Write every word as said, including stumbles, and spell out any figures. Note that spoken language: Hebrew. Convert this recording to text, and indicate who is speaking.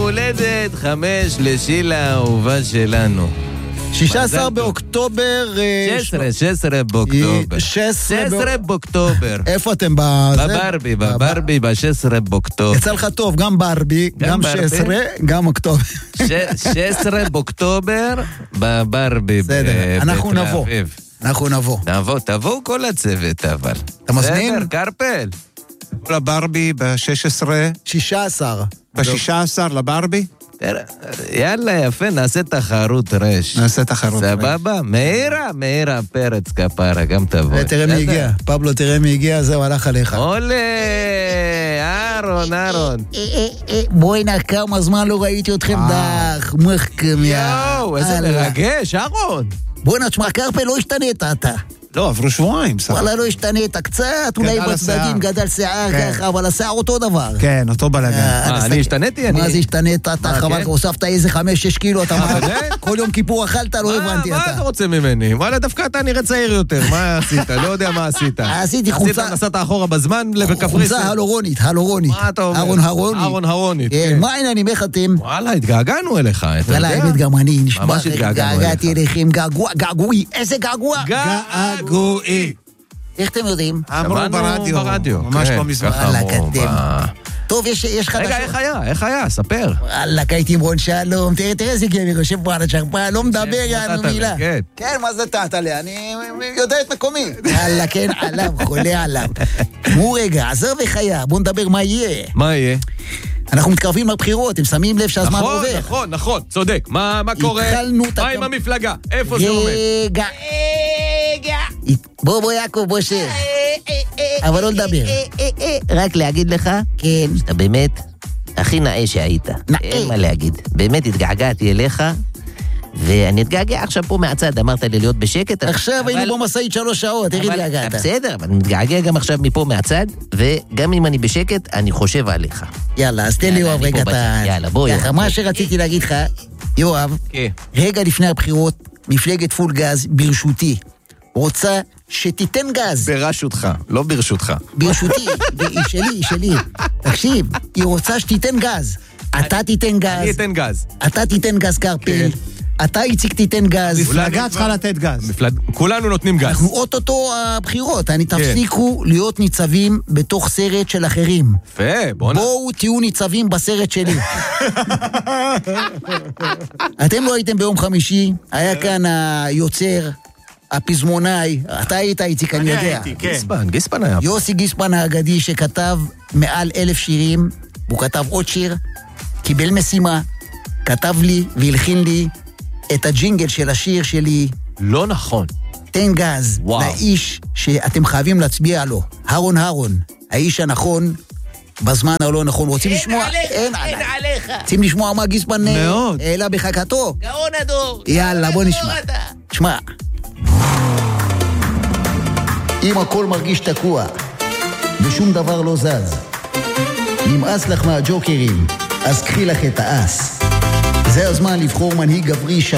Speaker 1: הולדת חמש לשילה האהובה שלנו.
Speaker 2: שישה עשר באוקטובר...
Speaker 1: שש עשרה, שש עשרה באוקטובר.
Speaker 2: שש עשרה
Speaker 1: באוקטובר.
Speaker 2: איפה אתם?
Speaker 1: בברבי, בברבי, ב-שש עשרה באוקטובר.
Speaker 2: יצא לך טוב, גם ברבי, גם שש עשרה, גם אוקטובר.
Speaker 1: שש עשרה באוקטובר, בברבי.
Speaker 2: בסדר, אנחנו נבוא. אנחנו נבוא.
Speaker 1: נבוא, תבואו כל הצוות, אבל.
Speaker 2: אתה מזמין?
Speaker 1: בסדר, קרפל.
Speaker 3: לברבי ב-שש עשרה.
Speaker 2: שישה עשר.
Speaker 3: ב-שישה עשר לברבי?
Speaker 1: יאללה, יפה, נעשה תחרות רש.
Speaker 3: נעשה תחרות רש.
Speaker 1: סבבה? מהירה, מהירה, פרץ כפרה, גם תבוא.
Speaker 2: תראה מי הגיע. פבלו, תראה מי הגיע, זהו, הלך עליך.
Speaker 1: עולה, אהרון, אהרון.
Speaker 2: בואי נע, כמה זמן לא ראיתי אתכם דח, מחכם.
Speaker 1: יואו, איזה מרגש, אהרון.
Speaker 2: בואי נע, תשמע, קרפל, לא השתנית אתה.
Speaker 3: לא, עברו שבועיים.
Speaker 2: וואלה, לא השתנית קצת, אולי בצדדים גדל שיער ככה, אבל השיער אותו דבר.
Speaker 3: כן, אותו בלגן.
Speaker 1: מה, אני השתניתי?
Speaker 2: מה זה השתנית? אתה חבל, הוספת איזה חמש, שש קילו, אתה מה? כל יום כיפור אכלת, לא הבנתי אתה.
Speaker 1: מה אתה רוצה ממני? וואלה, דווקא אתה נראה צעיר יותר, מה עשית? לא יודע מה עשית.
Speaker 2: עשיתי חוצה.
Speaker 1: עשית, נסעת אחורה בזמן לקפריסין.
Speaker 2: חוצה הלורונית, הלורונית.
Speaker 1: מה אתה אומר?
Speaker 2: אהרון הרונית.
Speaker 1: אהרון הרונית,
Speaker 2: כן. מה העניינים, איך אתם?
Speaker 1: וואלה, התגעגענו אליך, אתה
Speaker 2: וואלה, האמת גם אני, נשמע,
Speaker 1: ממש התגעגענו אליך.
Speaker 2: געגעתי אליכם, געגוע, געגועי, איזה געגוע?
Speaker 1: געגועי.
Speaker 2: איך אתם יודעים?
Speaker 3: אמרו ברדיו.
Speaker 1: ברדיו.
Speaker 3: ממש לא מזמן.
Speaker 2: וואלה, קדם. טוב, יש חדשות.
Speaker 1: רגע, איך היה? איך היה? ספר.
Speaker 2: וואלה, הייתי עם רון שלום. תראה, תראה איזה גבר, יושב פה על הצ'רפה, לא מדבר, יענו מילה. כן, מה זה תעתלה? אני יודע את מקומי. וואלה, כן, עליו, חולה עליו. מו רגע, עזר וחיה, בוא נדבר מה יהיה.
Speaker 1: מה יהיה?
Speaker 2: אנחנו מתקרבים לבחירות, הם שמים לב שהזמן עובר.
Speaker 1: נכון, נכון, נכון, צודק. מה קורה? מה עם המפלגה? איפה זה עומד?
Speaker 2: רגע, רגע. בוא, בוא, יעקב, בוא שב. אבל לא לדבר.
Speaker 4: רק להגיד לך,
Speaker 2: כן.
Speaker 4: שאתה באמת הכי נאה שהיית.
Speaker 2: נאה.
Speaker 4: אין מה להגיד. באמת התגעגעתי אליך, ואני אתגעגע עכשיו פה מהצד, אמרת לי להיות בשקט.
Speaker 2: עכשיו היינו במסעית שלוש שעות, איך התגעגעת?
Speaker 4: בסדר, אבל אני מתגעגע גם עכשיו מפה מהצד, וגם אם אני בשקט, אני חושב עליך.
Speaker 2: יאללה, אז תן לי יואב רגע את ה...
Speaker 4: יאללה, בוא יואב.
Speaker 2: מה שרציתי להגיד לך, יואב,
Speaker 1: כן.
Speaker 2: רגע לפני הבחירות, מפלגת פול גז, ברשותי, רוצה שתיתן גז.
Speaker 1: ברשותך, לא ברשותך.
Speaker 2: ברשותי, היא שלי, היא שלי. תקשיב, היא רוצה שתיתן גז. אתה תיתן גז.
Speaker 1: אני אתן גז.
Speaker 2: אתה תיתן גז קרפל. אתה איציק תיתן גז.
Speaker 3: מפלגה צריכה לתת גז.
Speaker 1: כולנו נותנים גז.
Speaker 2: אנחנו אוטוטו הבחירות. אני תפסיקו להיות ניצבים בתוך סרט של אחרים.
Speaker 1: יפה, בוא נע.
Speaker 2: בואו תהיו ניצבים בסרט שלי. אתם לא הייתם ביום חמישי, היה כאן היוצר, הפזמונאי, אתה היית איציק, אני יודע.
Speaker 3: אני הייתי, כן.
Speaker 1: גיספן, גיספן היה.
Speaker 2: יוסי גיספן האגדי שכתב מעל אלף שירים, והוא כתב עוד שיר, קיבל משימה, כתב לי והלחין לי את הג'ינגל של השיר שלי.
Speaker 1: לא נכון.
Speaker 2: תן גז,
Speaker 1: וואו.
Speaker 2: לאיש שאתם חייבים להצביע לו. הרון הרון, האיש הנכון, בזמן הלא נכון. רוצים לשמוע?
Speaker 4: אין עליך.
Speaker 2: רוצים לשמוע מה גיספן
Speaker 3: מאוד.
Speaker 2: העלה בחכתו?
Speaker 4: גאון הדור.
Speaker 2: יאללה, בוא נשמע. שמע. אם הכל מרגיש תקוע, ושום דבר לא זז, נמאס לך מהג'וקרים, אז קחי לך את האס. זה הזמן לבחור מנהיג גברי